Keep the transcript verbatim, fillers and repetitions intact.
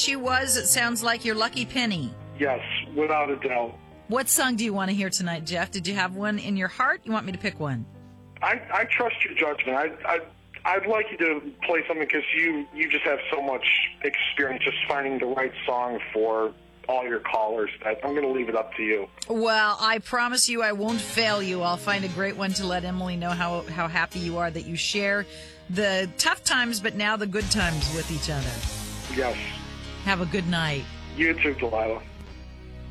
She Was, it sounds like your lucky penny. Yes, without a doubt. What song do you want to hear tonight, Jeff? Did you have one in your heart? You want me to pick one? I, I trust your judgment. I, I, I'd like you to play something because you, you just have so much experience just finding the right song for all your callers. I, I'm going to leave it up to you. Well, I promise you I won't fail you. I'll find a great one to let Emily know how, how happy you are that you share the tough times, but now the good times with each other. Yes. Have a good night. You too, Delilah.